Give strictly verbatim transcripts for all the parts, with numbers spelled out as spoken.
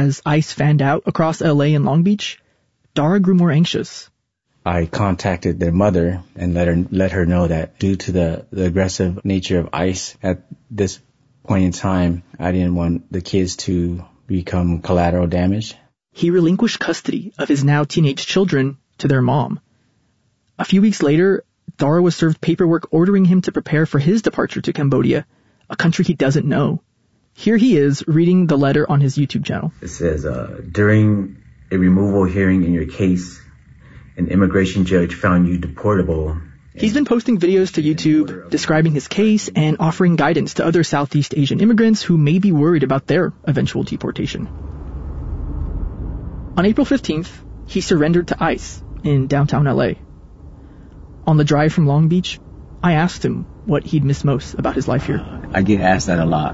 as ICE fanned out across L A and Long Beach, Dara grew more anxious. I contacted their mother and let her let her know that due to the, the aggressive nature of ICE at this point in time, I didn't want the kids to become collateral damage. He relinquished custody of his now teenage children to their mom. A few weeks later, Dara was served paperwork ordering him to prepare for his departure to Cambodia, a country he doesn't know. Here he is reading the letter on his YouTube channel. It says, uh, during a removal hearing in your case, an immigration judge found you deportable. He's been posting videos to YouTube describing his case and offering guidance to other Southeast Asian immigrants who may be worried about their eventual deportation. On April fifteenth, he surrendered to ICE in downtown L A. On the drive from Long Beach, I asked him what he'd miss most about his life here. I get asked that a lot,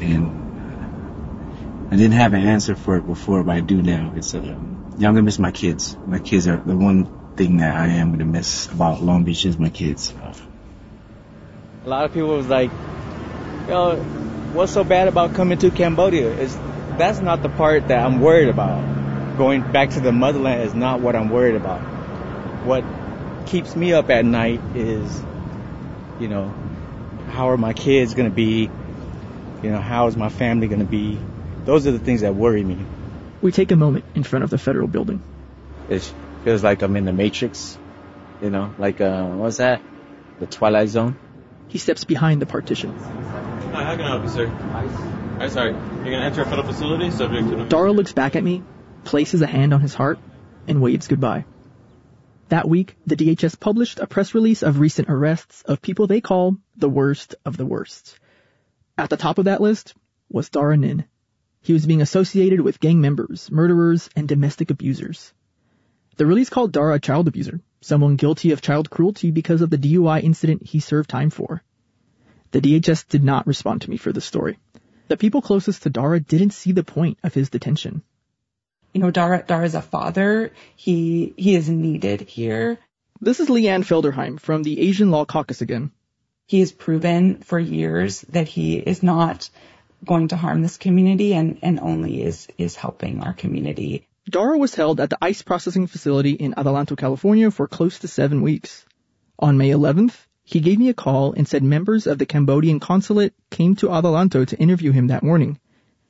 and I didn't have an answer for it before, but I do now. It's uh, yeah, I'm gonna miss my kids. My kids are the one thing that I am gonna miss about Long Beach is my kids. A lot of people was like, yo, what's so bad about coming to Cambodia? It's, that's not the part that I'm worried about. Going back to the motherland is not what I'm worried about. What keeps me up at night is, you know, how are my kids going to be? You know, how is my family going to be? Those are the things that worry me. We take a moment in front of the federal building. It feels like I'm in the Matrix, you know, like, uh, what's that? The Twilight Zone. He steps behind the partition. Hi, how can I help you, sir? Hi, sorry. You're going to enter a federal facility subject to... Dara looks back at me, places a hand on his heart, and waves goodbye. That week, the D H S published a press release of recent arrests of people they call the worst of the worst. At the top of that list was Dara Nin. He was being associated with gang members, murderers, and domestic abusers. The release called Dara a child abuser, someone guilty of child cruelty because of the D U I incident he served time for. The D H S did not respond to me for this story. The people closest to Dara didn't see the point of his detention. You know, Dara, Dara's a father. He, he is needed here. This is Leanne Felderheim from the Asian Law Caucus again. He has proven for years that he is not going to harm this community and, and only is, is helping our community. Dara was held at the ICE processing facility in Adelanto, California for close to seven weeks. On May eleventh, he gave me a call and said members of the Cambodian consulate came to Adelanto to interview him that morning.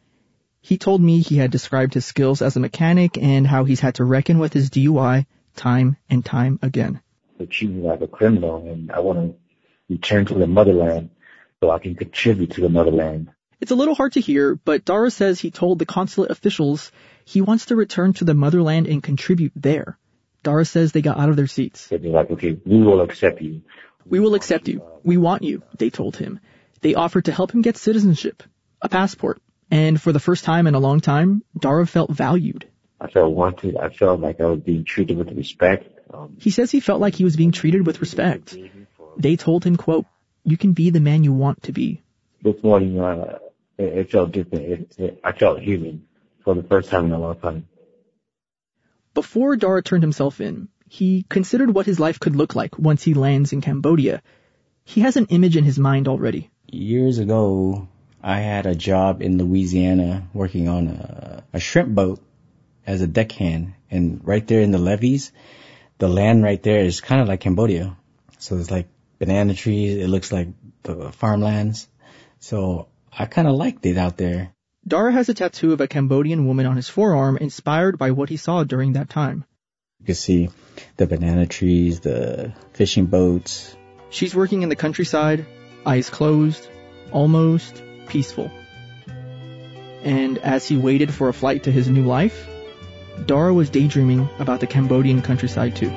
He told me he had described his skills as a mechanic and how he's had to reckon with his D U I time and time again. They treat me like a criminal, and I want to return to the motherland so I can contribute to the motherland. It's a little hard to hear, but Dara says he told the consulate officials he wants to return to the motherland and contribute there. Dara says they got out of their seats. They're like, okay, we will accept you. We will accept you. We want you, they told him. They offered to help him get citizenship, a passport. And for the first time in a long time, Dara felt valued. I felt wanted. I felt like I was being treated with respect. Um, he says he felt like he was being treated with respect. They told him, quote, you can be the man you want to be. This morning, uh, it, it felt different. It, it, I felt human for the first time in a long time. Before Dara turned himself in, he considered what his life could look like once he lands in Cambodia. He has an image in his mind already. Years ago, I had a job in Louisiana working on a, a shrimp boat as a deckhand. And right there in the levees, the land right there is kind of like Cambodia. So it's like banana trees. It looks like the farmlands. So I kind of liked it out there. Dara has a tattoo of a Cambodian woman on his forearm inspired by what he saw during that time. You can see the banana trees, the fishing boats. She's working in the countryside, eyes closed, almost peaceful. And as he waited for a flight to his new life, Dara was daydreaming about the Cambodian countryside too.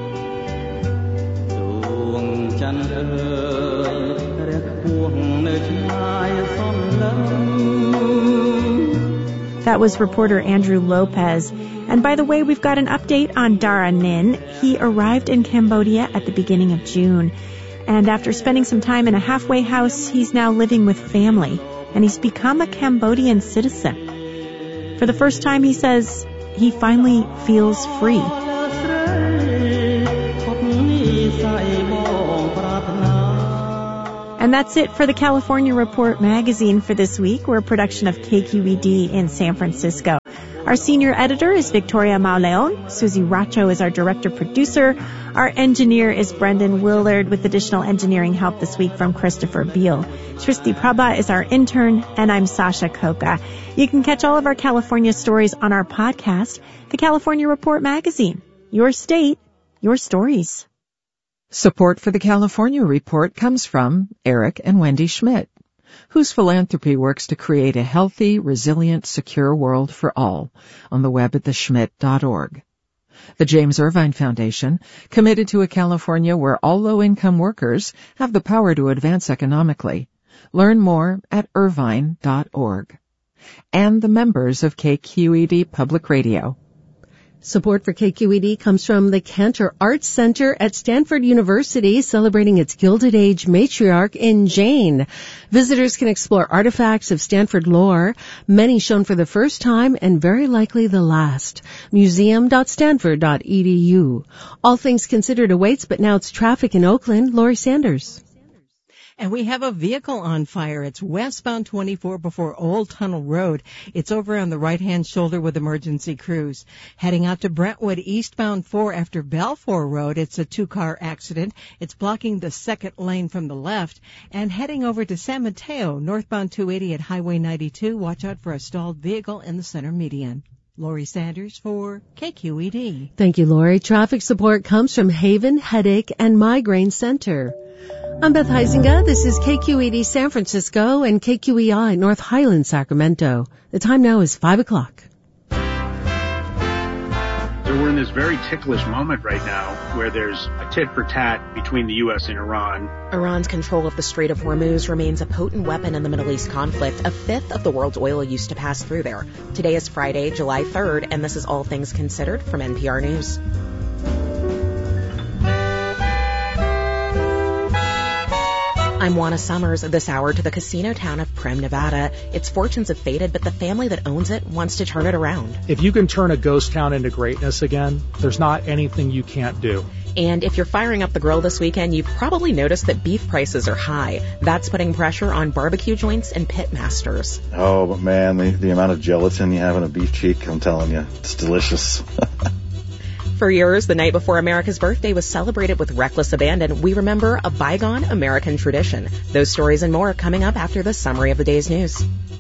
That was reporter Andrew Lopez. And by the way, we've got an update on Dara Nin. He arrived in Cambodia at the beginning of June. And after spending some time in a halfway house, he's now living with family. And he's become a Cambodian citizen. For the first time, he says he finally feels free. And that's it for the California Report magazine for this week. We're a production of K Q E D in San Francisco. Our senior editor is Victoria Mauleon. Susie Racho is our director producer. Our engineer is Brendan Willard with additional engineering help this week from Christopher Beal. Srishti Prabha is our intern, and I'm Sasha Koka. You can catch all of our California stories on our podcast, The California Report Magazine. Your state, your stories. Support for the California Report comes from Eric and Wendy Schmidt, whose philanthropy works to create a healthy, resilient, secure world for all, on the web at the schmidt dot org. The James Irvine Foundation, committed to a California where all low-income workers have the power to advance economically. Learn more at irvine dot org. And the members of K Q E D Public Radio. Support for K Q E D comes from the Cantor Arts Center at Stanford University, celebrating its Gilded Age matriarch in Jane. Visitors can explore artifacts of Stanford lore, many shown for the first time and very likely the last. museum dot stanford dot e d u. All Things Considered awaits, but now it's traffic in Oakland. Lori Sanders. And we have a vehicle on fire. It's westbound twenty-four before Old Tunnel Road. It's over on the right-hand shoulder with emergency crews. Heading out to Brentwood, eastbound four after Balfour Road, it's a two-car accident. It's blocking the second lane from the left. And heading over to San Mateo, northbound two eighty at Highway ninety-two, watch out for a stalled vehicle in the center median. Lori Sanders for K Q E D. Thank you, Lori. Traffic support comes from Haven Headache and Migraine Center. I'm Beth Heisinger. This is K Q E D San Francisco and K Q E I North Highland, Sacramento. The time now is five o'clock. So we're in this very ticklish moment right now where there's a tit for tat between the U S and Iran. Iran's control of the Strait of Hormuz remains a potent weapon in the Middle East conflict. A fifth of the world's oil used to pass through there. Today is Friday, July third, and this is All Things Considered from N P R News. I'm Juana Summers, this hour to the casino town of Primm, Nevada. Its fortunes have faded, but the family that owns it wants to turn it around. If you can turn a ghost town into greatness again, there's not anything you can't do. And if you're firing up the grill this weekend, you've probably noticed that beef prices are high. That's putting pressure on barbecue joints and pit masters. Oh, but man, the, the amount of gelatin you have in a beef cheek, I'm telling you, it's delicious. For years, the night before America's birthday was celebrated with reckless abandon. We remember a bygone American tradition. Those stories and more coming up after the summary of the day's news.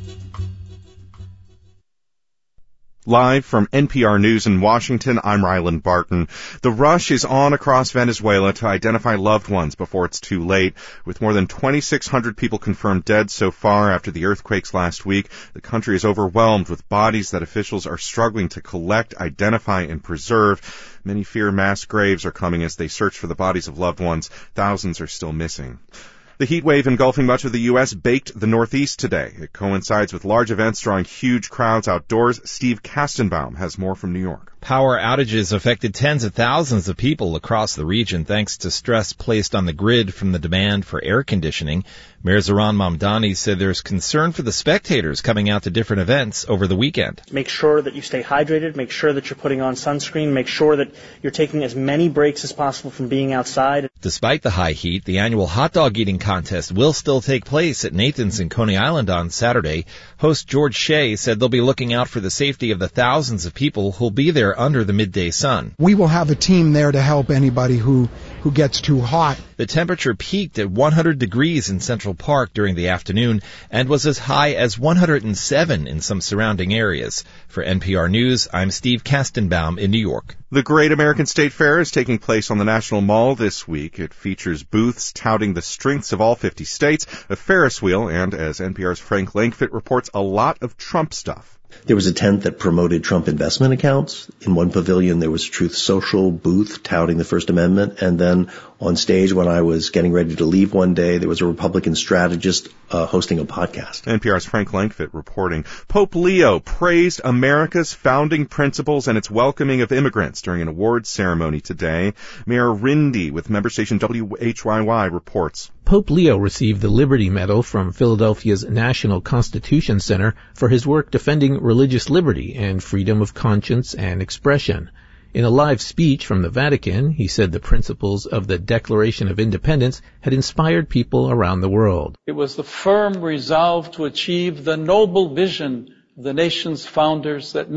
Live from N P R News in Washington, I'm Ryland Barton. The rush is on across Venezuela to identify loved ones before it's too late. With more than twenty-six hundred people confirmed dead so far after the earthquakes last week, the country is overwhelmed with bodies that officials are struggling to collect, identify, and preserve. Many fear mass graves are coming as they search for the bodies of loved ones. Thousands are still missing. The heat wave engulfing much of the U S baked the Northeast today. It coincides with large events drawing huge crowds outdoors. Steve Kastenbaum has more from New York. Power outages affected tens of thousands of people across the region thanks to stress placed on the grid from the demand for air conditioning. Mayor Zoran Mamdani said there's concern for the spectators coming out to different events over the weekend. Make sure that you stay hydrated, make sure that you're putting on sunscreen, make sure that you're taking as many breaks as possible from being outside. Despite the high heat, the annual hot dog eating contest will still take place at Nathan's in Coney Island on Saturday. Host George Shea said they'll be looking out for the safety of the thousands of people who'll be there under the midday sun. We will have a team there to help anybody who, who gets too hot. The temperature peaked at one hundred degrees in Central Park during the afternoon and was as high as one hundred seven in some surrounding areas. For N P R News, I'm Steve Kastenbaum in New York. The Great American State Fair is taking place on the National Mall this week. It features booths touting the strengths of all fifty states, a Ferris wheel, and, as N P R's Frank Langfitt reports, a lot of Trump stuff. There was a tent that promoted Trump investment accounts. In one pavilion, there was a Truth Social booth touting the First Amendment. And then on stage, when I was getting ready to leave one day, there was a Republican strategist uh, hosting a podcast. N P R's Frank Langfitt reporting. Pope Leo praised America's founding principles and its welcoming of immigrants during an awards ceremony today. Mayor Rindy with member station W H Y Y reports. Pope Leo received the Liberty Medal from Philadelphia's National Constitution Center for his work defending religious liberty and freedom of conscience and expression. In a live speech from the Vatican, he said the principles of the Declaration of Independence had inspired people around the world. It was the firm resolve to achieve the noble vision of the nation's founders that